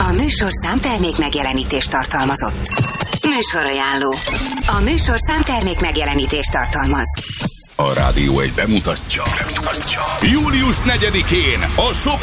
A műsorszám termék megjelenítést tartalmazott. Műsorajánló. A műsorszám termék megjelenítést tartalmaz. A Rádió 1 bemutatja. Július 4-én a Shop